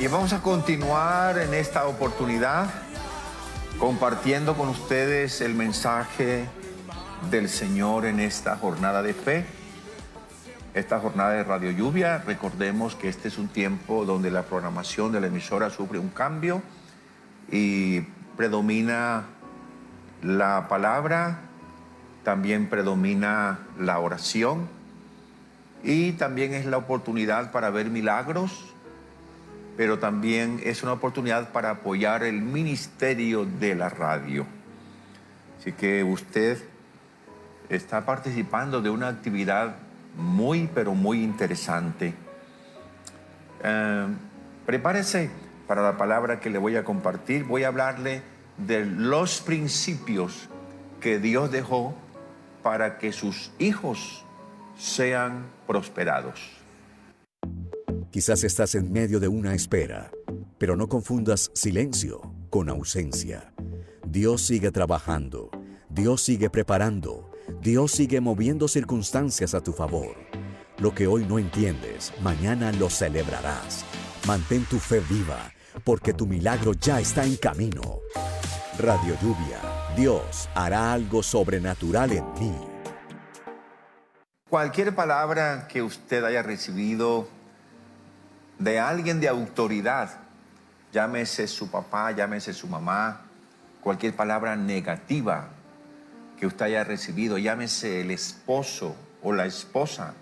Y vamos a continuar en esta oportunidad compartiendo con ustedes el mensaje del Señor en esta jornada de fe, esta jornada de Radio Lluvia. Recordemos que este es un tiempo donde la programación de la emisora sufre un cambio y predomina la palabra, también predomina la oración y también es la oportunidad para ver milagros, pero también es una oportunidad para apoyar el ministerio de la radio. Así que usted está participando de una actividad muy, pero muy interesante. Prepárese para la palabra que le voy a compartir. Voy a hablarle de los principios que Dios dejó para que sus hijos sean prosperados. Quizás estás en medio de una espera, pero no confundas silencio con ausencia. Dios sigue trabajando, Dios sigue preparando, Dios sigue moviendo circunstancias a tu favor. Lo que hoy no entiendes, mañana lo celebrarás. Mantén tu fe viva, porque tu milagro ya está en camino. Radio Lluvia, Dios hará algo sobrenatural en mí. Cualquier palabra que usted haya recibido de alguien de autoridad, llámese su papá, llámese su mamá, cualquier palabra negativa que usted haya recibido, llámese el esposo o la esposa,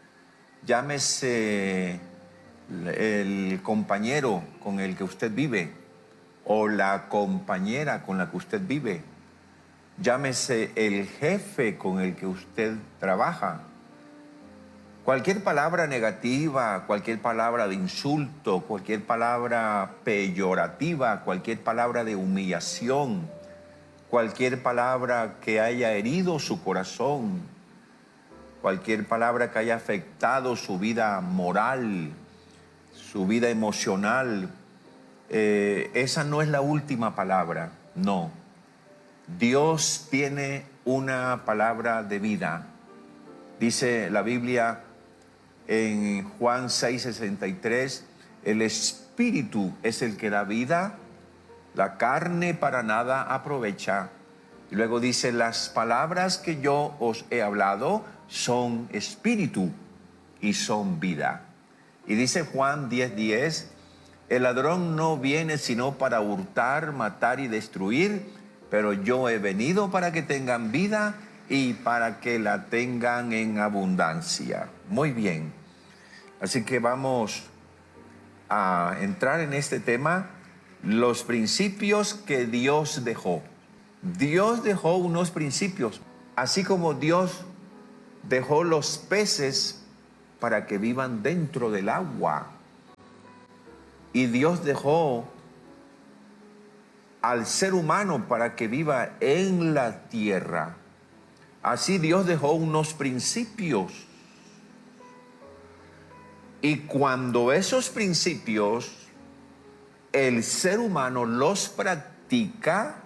llámese el compañero con el que usted vive o la compañera con la que usted vive, llámese el jefe con el que usted trabaja. Cualquier palabra negativa, cualquier palabra de insulto, cualquier palabra peyorativa, cualquier palabra de humillación, cualquier palabra que haya herido su corazón, cualquier palabra que haya afectado su vida moral, su vida emocional, esa no es la última palabra, no. Dios tiene una palabra de vida. Dice la Biblia en Juan 6:63, el Espíritu es el que da vida, la carne para nada aprovecha. Y luego dice, las palabras que yo os he hablado son espíritu y son vida. Y dice Juan 10:10, el ladrón no viene sino para hurtar, matar y destruir, pero yo he venido para que tengan vida y para que la tengan en abundancia. Muy bien. Así que vamos a entrar en este tema, los principios que Dios dejó. Dios dejó unos principios, así como Dios dejó los peces para que vivan dentro del agua. Y Dios dejó al ser humano para que viva en la tierra. Así Dios dejó unos principios. Y cuando esos principios el ser humano los practica,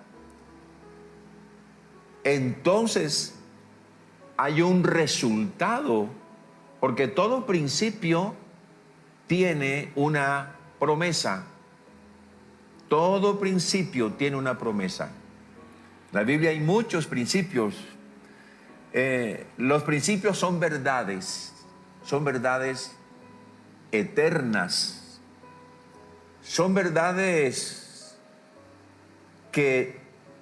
entonces hay un resultado, porque todo principio tiene una promesa. Todo principio tiene una promesa. En la Biblia hay muchos principios. Los principios son verdades eternas, son verdades que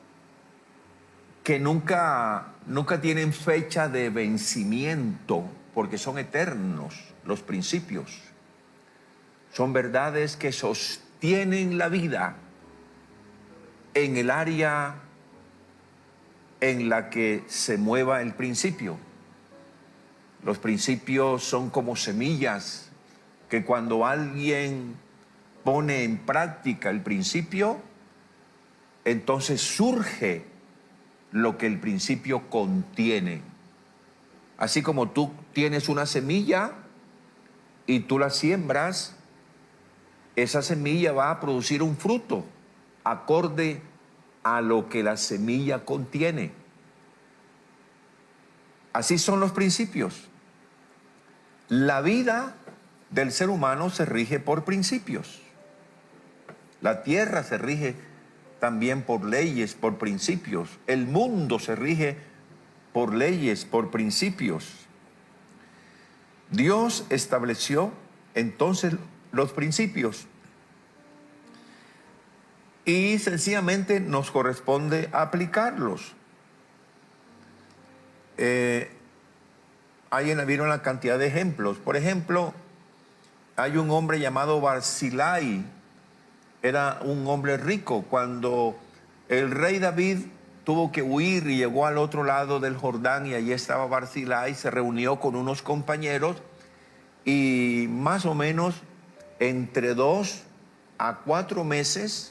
nunca tienen fecha de vencimiento, porque son eternos. Los principios son verdades que sostienen la vida en el área en la que se mueva el principio. Los principios son como semillas que cuando alguien pone en práctica el principio, entonces surge lo que el principio contiene. Así como tú tienes una semilla y tú la siembras, esa semilla va a producir un fruto acorde a lo que la semilla contiene. Así son los principios. La vida del ser humano se rige por principios. La tierra se rige también por leyes, por principios. El mundo se rige por leyes, por principios. Dios estableció entonces los principios y sencillamente nos corresponde aplicarlos. Hay en la Biblia una cantidad de ejemplos. Por ejemplo, hay un hombre llamado Barzilai. Era un hombre rico. Cuando el rey David tuvo que huir y llegó al otro lado del Jordán, y allí estaba Barzilai, se reunió con unos compañeros y más o menos entre 2 a 4 meses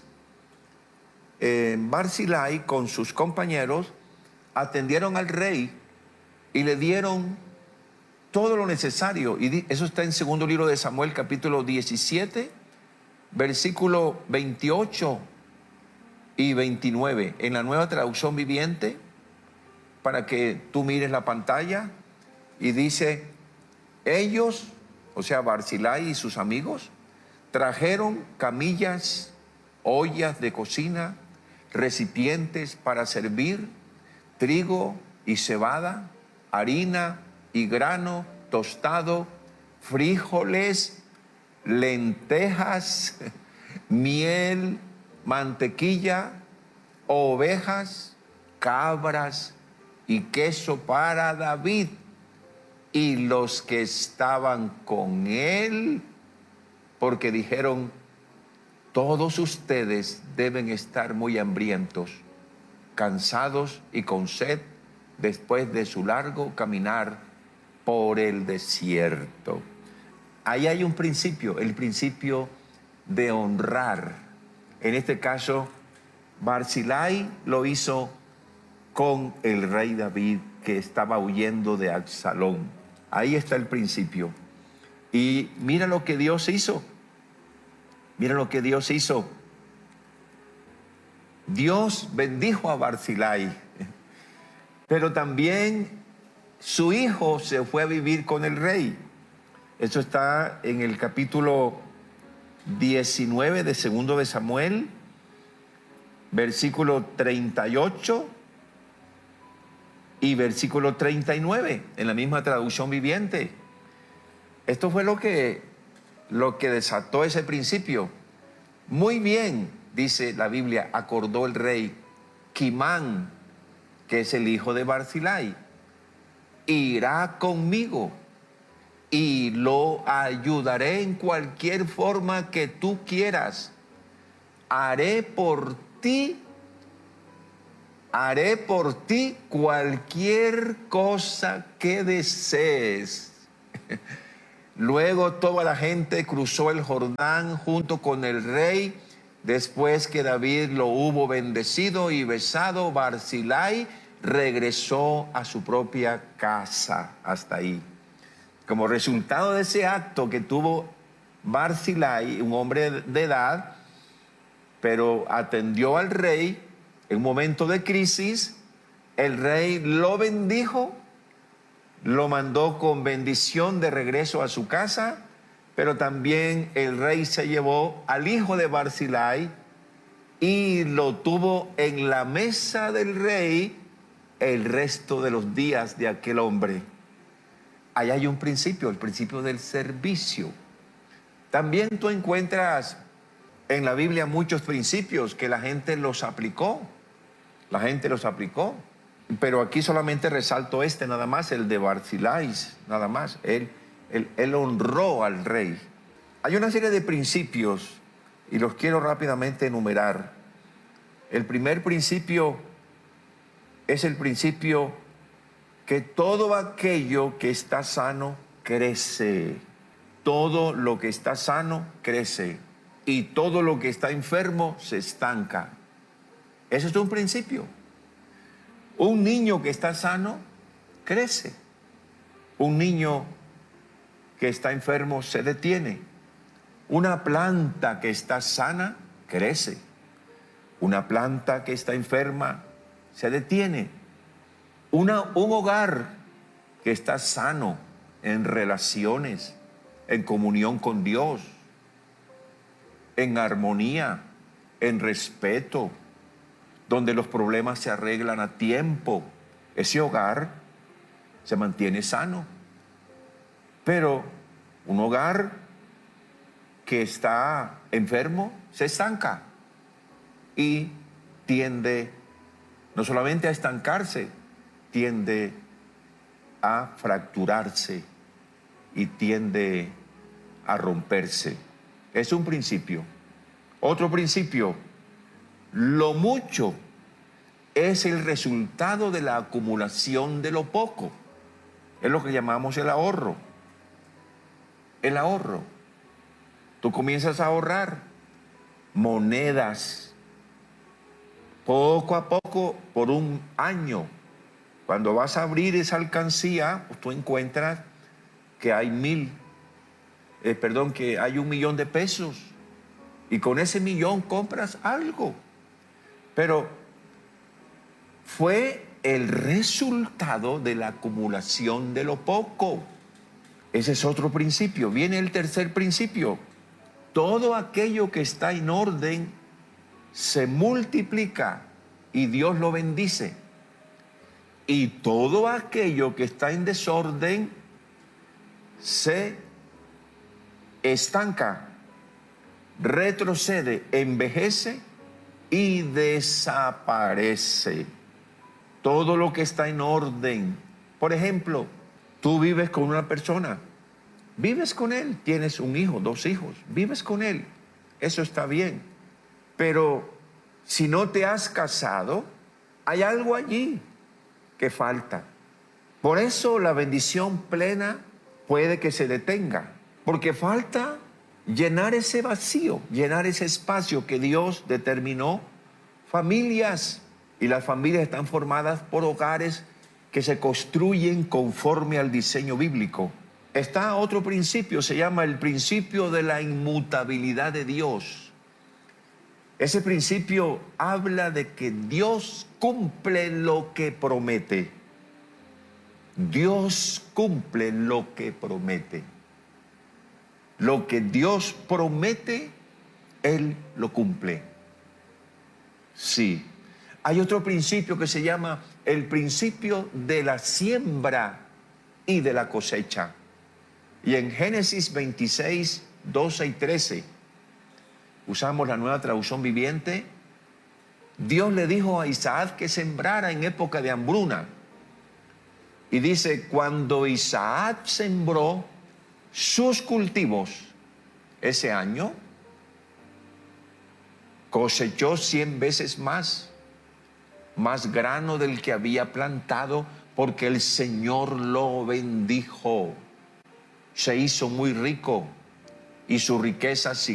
Barzilai con sus compañeros atendieron al rey y le dieron todo lo necesario. Y eso está en segundo libro de Samuel, capítulo 17, versículo 28 y 29. En la Nueva Traducción Viviente, para que tú mires la pantalla, y dice: ellos, o sea, Barzilai y sus amigos, trajeron camillas, ollas de cocina, recipientes para servir, trigo y cebada, harina y grano tostado, frijoles, lentejas, miel, mantequilla, ovejas, cabras y queso para David y los que estaban con él, porque dijeron: todos ustedes deben estar muy hambrientos, cansados y con sed después de su largo caminar por el desierto. Ahí hay un principio, el principio de honrar. En este caso, Barzilai lo hizo con el rey David, que estaba huyendo de Absalón. Ahí está el principio. Y mira lo que Dios hizo. Mira lo que Dios hizo. Dios bendijo a Barzilai, pero también su hijo se fue a vivir con el rey. Eso está en el capítulo 19 de segundo de Samuel, versículo 38 y versículo 39, en la misma traducción viviente. Esto fue lo que desató ese principio. Muy bien, dice la Biblia, acordó el rey, Quimán, que es el hijo de Barzilai, irá conmigo y lo ayudaré en cualquier forma que tú quieras. Haré por ti cualquier cosa que desees. Luego toda la gente cruzó el Jordán junto con el rey. Después que David lo hubo bendecido y besado, Barzilai regresó a su propia casa. Hasta ahí. Como resultado de ese acto que tuvo Barzilai, un hombre de edad, pero atendió al rey en un momento de crisis, el rey lo bendijo, lo mandó con bendición de regreso a su casa, pero también el rey se llevó al hijo de Barzilai y lo tuvo en la mesa del rey el resto de los días de aquel hombre. Ahí hay un principio, el principio del servicio. También tú encuentras en la Biblia muchos principios que la gente los aplicó. La gente los aplicó. Pero aquí solamente resalto nada más, el de Barzilai, nada más. Él honró al rey. Hay una serie de principios y los quiero rápidamente enumerar. El primer principio es el principio que todo aquello que está sano crece. Todo lo que está sano crece y todo lo que está enfermo se estanca. Ese es un principio. Un niño que está sano crece. Un niño que está enfermo se detiene. Una planta que está sana crece. Una planta que está enferma se detiene. Un hogar que está sano en relaciones, en comunión con Dios, en armonía, en respeto, donde los problemas se arreglan a tiempo. Ese hogar se mantiene sano. Pero un hogar que está enfermo se estanca y tiende no solamente a estancarse, tiende a fracturarse y tiende a romperse. Es un principio. Otro principio: lo mucho es el resultado de la acumulación de lo poco. Es lo que llamamos el ahorro. El ahorro. Tú comienzas a ahorrar monedas poco a poco por un año. Cuando vas a abrir esa alcancía, pues tú encuentras que hay que hay 1.000.000 de pesos. Y con ese 1.000.000 compras algo. Pero fue el resultado de la acumulación de lo poco. Ese es otro principio. Viene el tercer principio. Todo aquello que está en orden se multiplica y Dios lo bendice. Y todo aquello que está en desorden se estanca, retrocede, envejece y desaparece. Todo lo que está en orden. Por ejemplo, tú vives con una persona, vives con él, tienes un hijo, 2 hijos, vives con él, eso está bien. Pero si no te has casado, hay algo allí que falta. Por eso la bendición plena puede que se detenga, porque falta llenar ese vacío, llenar ese espacio que Dios determinó. Familias, y las familias están formadas por hogares que se construyen conforme al diseño bíblico. Está otro principio, se llama el principio de la inmutabilidad de Dios. Ese principio habla de que Dios cumple lo que promete. Dios cumple lo que promete. Lo que Dios promete, Él lo cumple. Sí. Hay otro principio que se llama el principio de la siembra y de la cosecha. Y en Génesis 26, 12 y 13, usamos la Nueva Traducción Viviente. Dios le dijo a Isaac que sembrara en época de hambruna. Y dice, cuando Isaac sembró sus cultivos ese año, cosechó 100 veces más grano del que había plantado, porque el Señor lo bendijo. Se hizo muy rico y su riqueza siguió